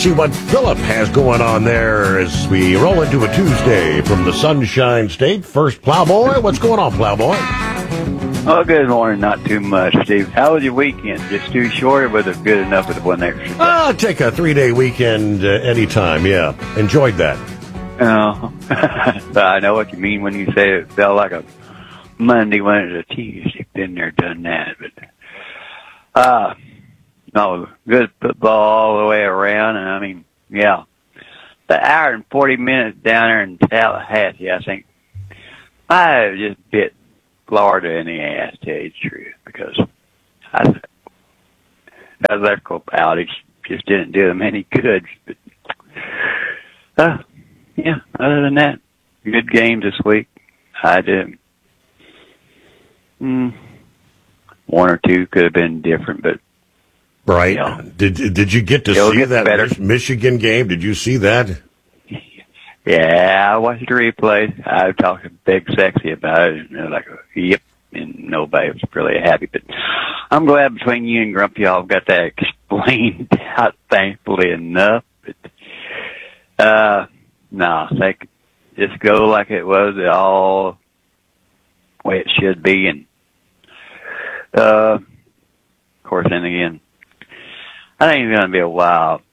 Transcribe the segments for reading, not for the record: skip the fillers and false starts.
See what Philip has going on there as we roll into a Tuesday from the Sunshine State. First, Plowboy. What's going on, Plowboy? Oh, good morning. Not too much, Steve. How was your weekend? Just too short, or was it good enough with one extra day? I'll take a 3-day weekend anytime, yeah. Enjoyed that. Oh, I know what you mean when you say it felt like a Monday when it was a Tuesday. Been there, done that. But, no, good football all the way around. And I mean, yeah, the hour and 40 minutes down there in Tallahassee, I think I just bit Florida in the ass, to tell you the truth, because that electrical outage just didn't do them any good. But, yeah, other than that, good games this week. I did. One or two could have been different, but right. You know, did you get to see that Michigan game? Did you see that? Yeah, I watched the replay. I talked to Big Sexy about it, and they're like, yep, and nobody was really happy. But I'm glad between you and Grumpy, y'all got that explained out, thankfully enough. But, no, they could just go like it was all the way it should be. And, of course, then again, I think it's going to be a while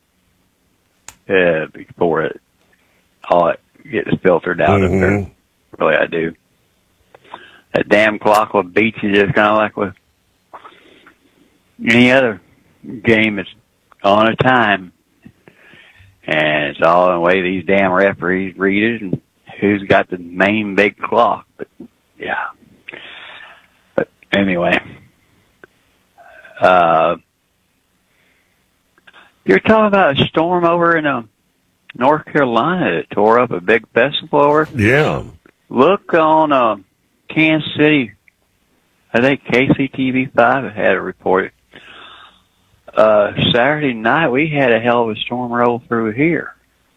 before all it gets filtered out of there. Really, I do. That damn clock will beat you just kind of like with any other game that's on a time. And it's all in the way these damn referees read it and who's got the main big clock. But, yeah. But anyway. You're talking about a storm over in North Carolina that tore up a big festival over. Yeah. Look on Kansas City. I think KCTV5 had a report. Saturday night, we had a hell of a storm roll through here.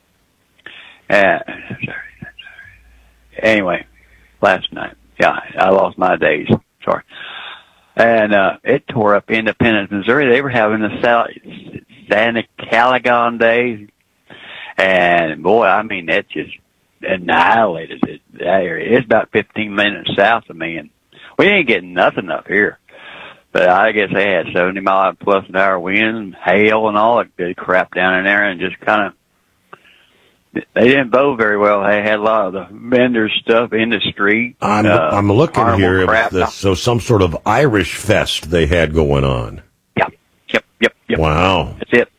Anyway, last night. Yeah, I lost my days. Sorry. And it tore up Independence, Missouri. They were having the Santa Caligon days. And, boy, I mean, that just annihilated it, that area. It's about 15 minutes south of me, and we ain't getting nothing up here. But I guess they had 70-mile-plus-an-hour winds, hail, and all that good crap down in there, and just kind of, they didn't vote very well. They had a lot of the vendors stuff in the street. I'm looking here. So some sort of Irish fest they had going on. Yep. Wow. That's it.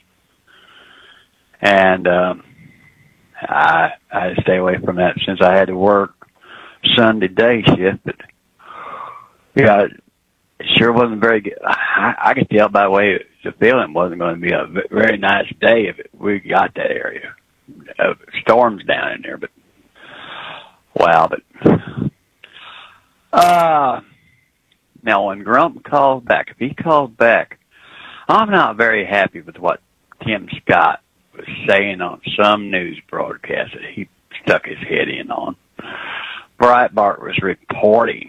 And I stay away from that since I had to work Sunday day shift. But yeah, it sure wasn't very good. I could tell by the way the feeling wasn't going to be a very nice day if we got that area. Storms down in there, but wow. But now when Grump calls back, if he calls back, I'm not very happy with what Tim Scott was saying on some news broadcast that he stuck his head in on. Breitbart was reporting,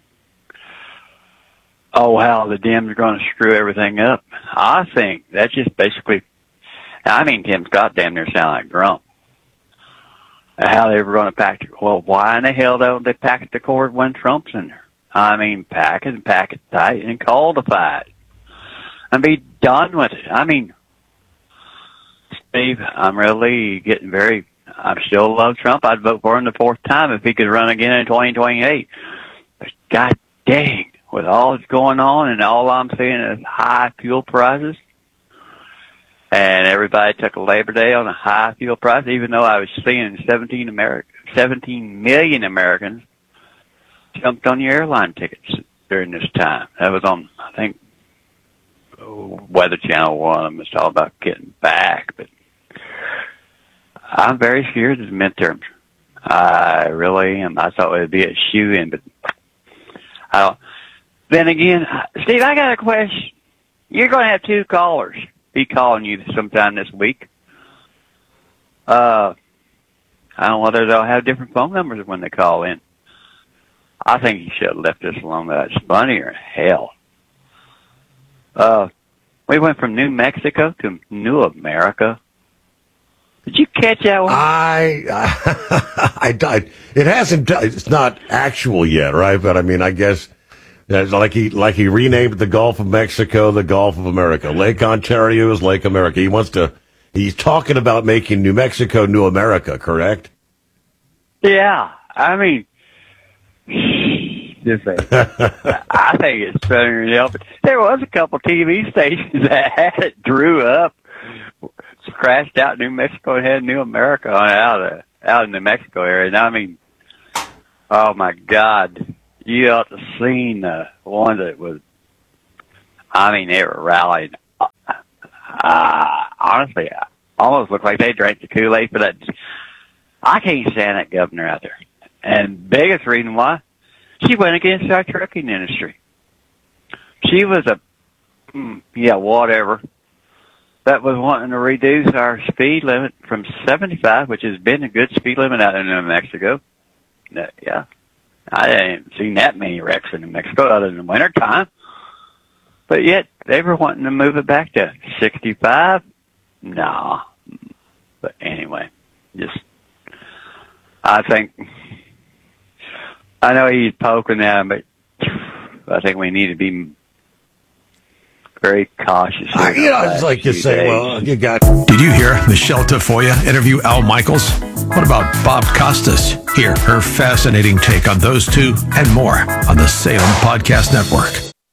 how the Dems are going to screw everything up. I think that's just basically, I mean, Tim Scott damn near sound like Grump. How they were going to pack it. Well, why in the hell don't they pack it to court when Trump's in there? I mean, pack it tight and call the fight. And be done with it. I mean, Steve, I'm really getting I still love Trump. I'd vote for him the fourth time if he could run again in 2028. But god dang, with all that's going on and all I'm seeing is high fuel prices, and everybody took a Labor Day on a high fuel price, even though I was seeing 17 million Americans jumped on your airline tickets during this time. That was on, I think, Weather Channel 1. I'm just all about getting back, but I'm very scared of the midterms. I really am. I thought it would be a shoe-in, but I don't. Then again, Steve, I got a question. You're going to have two callers be calling you sometime this week. I don't know whether they'll have different phone numbers when they call in. I think you should have left this alone. That's funnier than hell. We went from New Mexico to New America. Did you catch that one? I died. It hasn't. It's not actual yet, right? But I mean, I guess it's like he renamed the Gulf of Mexico the Gulf of America. Lake Ontario is Lake America. He's talking about making New Mexico New America. Correct? Yeah. I mean, I think it's funnier than hell. But there was a couple TV stations that had it drew up, crashed out New Mexico and had New America out in the New Mexico area. And I mean, oh my God, you ought to have seen the one that was. I mean, they were rallying. Honestly, almost looked like they drank the Kool-Aid for that. I can't stand that governor out there. And biggest reason why, she went against our trucking industry. She was whatever, that was wanting to reduce our speed limit from 75, which has been a good speed limit out in New Mexico. Yeah. I haven't seen that many wrecks in New Mexico other than the winter time. But yet, they were wanting to move it back to 65. Nah. But anyway, I know he's poking at him, but I think we need to be very cautious. It's like you say, well, you got... Did you hear Michelle Tafoya interview Al Michaels? What about Bob Costas? Hear her fascinating take on those two and more on the Salem Podcast Network.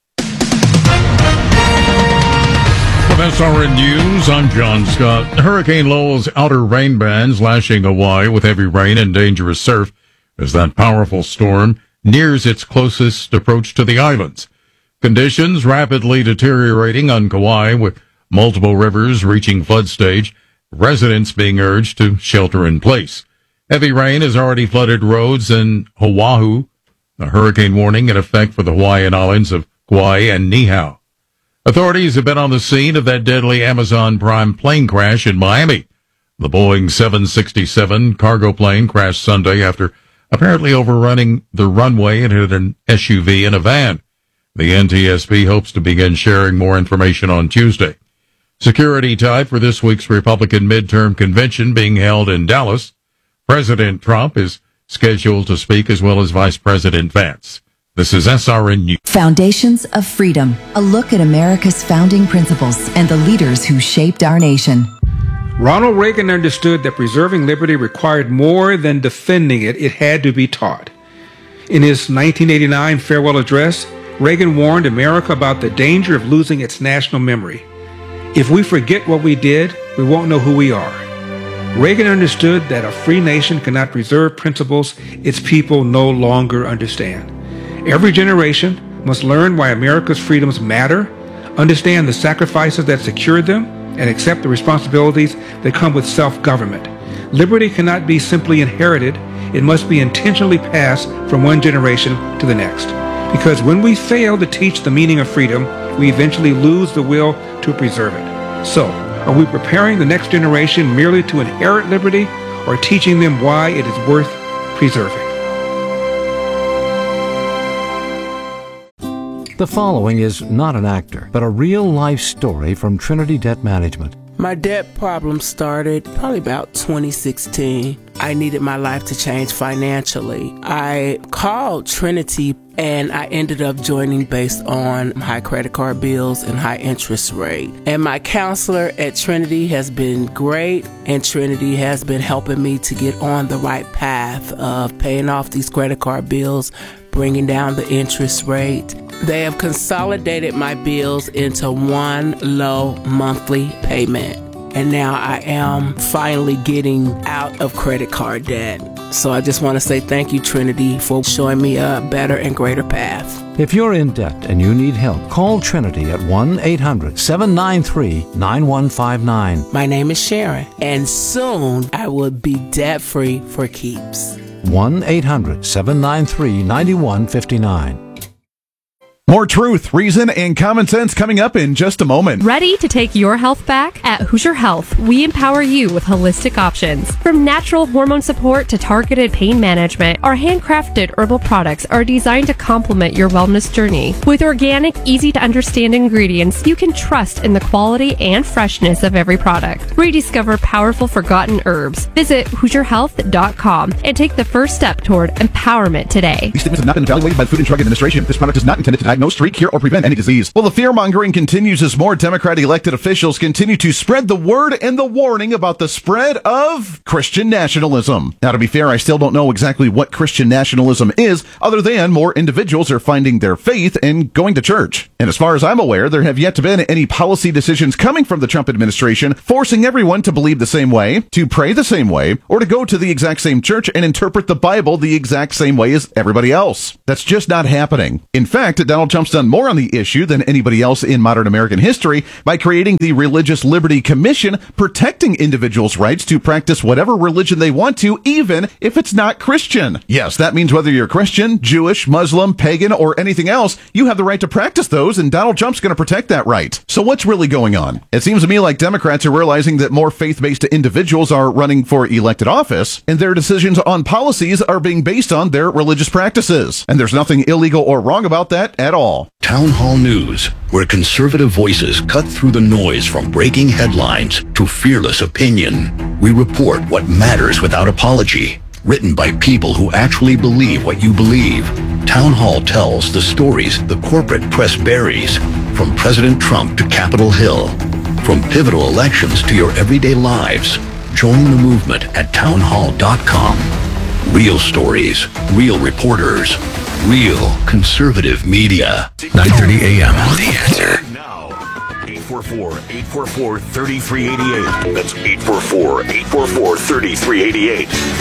With SRN News, I'm John Scott. Hurricane Lowell's outer rain bands lashing Hawaii with heavy rain and dangerous surf as that powerful storm nears its closest approach to the islands. Conditions rapidly deteriorating on Kauai with multiple rivers reaching flood stage, residents being urged to shelter in place. Heavy rain has already flooded roads in Oahu. A hurricane warning in effect for the Hawaiian islands of Kauai and Niihau. Authorities have been on the scene of that deadly Amazon Prime plane crash in Miami. The Boeing 767 cargo plane crashed Sunday after apparently overrunning the runway and hit an SUV in a van. The NTSB hopes to begin sharing more information on Tuesday. Security tied for this week's Republican midterm convention being held in Dallas. President Trump is scheduled to speak as well as Vice President Vance. This is SRN News. Foundations of Freedom, a look at America's founding principles and the leaders who shaped our nation. Ronald Reagan understood that preserving liberty required more than defending it. It had to be taught. In his 1989 farewell address, Reagan warned America about the danger of losing its national memory. If we forget what we did, we won't know who we are. Reagan understood that a free nation cannot preserve principles its people no longer understand. Every generation must learn why America's freedoms matter, understand the sacrifices that secured them, and accept the responsibilities that come with self-government. Liberty cannot be simply inherited. It must be intentionally passed from one generation to the next. Because when we fail to teach the meaning of freedom, we eventually lose the will to preserve it. So, are we preparing the next generation merely to inherit liberty, or teaching them why it is worth preserving? The following is not an actor, but a real-life story from Trinity Debt Management. My debt problem started probably about 2016. I needed my life to change financially. I called Trinity and I ended up joining based on high credit card bills and high interest rate. And my counselor at Trinity has been great, and Trinity has been helping me to get on the right path of paying off these credit card bills, bringing down the interest rate. They have consolidated my bills into one low monthly payment. And now I am finally getting out of credit card debt. So I just want to say thank you, Trinity, for showing me a better and greater path. If you're in debt and you need help, call Trinity at 1-800-793-9159. My name is Sharon, and soon I will be debt-free for keeps. 1-800-793-9159. More truth, reason, and common sense coming up in just a moment. Ready to take your health back? At Hoosier Health, we empower you with holistic options. From natural hormone support to targeted pain management, our handcrafted herbal products are designed to complement your wellness journey. With organic, easy-to-understand ingredients, you can trust in the quality and freshness of every product. Rediscover powerful forgotten herbs. Visit HoosierHealth.com and take the first step toward empowerment today. These statements have not been evaluated by the Food and Drug Administration. This product is not intended to diagnose, treat, cure, or prevent any disease. Well, the fear-mongering continues as more Democrat elected officials continue to spread the word and the warning about the spread of Christian nationalism. Now, to be fair, I still don't know exactly what Christian nationalism is, other than more individuals are finding their faith and going to church. And as far as I'm aware, there have yet to been any policy decisions coming from the Trump administration forcing everyone to believe the same way, to pray the same way, or to go to the exact same church and interpret the Bible the exact same way as everybody else. That's just not happening. In fact, Donald Trump's done more on the issue than anybody else in modern American history by creating the Religious Liberty Commission, protecting individuals' rights to practice whatever religion they want to, even if it's not Christian. Yes, that means whether you're Christian, Jewish, Muslim, pagan, or anything else, you have the right to practice those, and Donald Trump's going to protect that right. So what's really going on? It seems to me like Democrats are realizing that more faith-based individuals are running for elected office, and their decisions on policies are being based on their religious practices. And there's nothing illegal or wrong about that at all. Town Hall News, where conservative voices cut through the noise from breaking headlines to fearless opinion. We report what matters without apology. Written by people who actually believe what you believe. Town Hall tells the stories the corporate press buries, from President Trump to Capitol Hill, from pivotal elections to your everyday lives. Join the movement at townhall.com. Real stories, real reporters, real conservative media. 9:30 a.m. The Answer. 844-844-3388. That's 844-844-3388.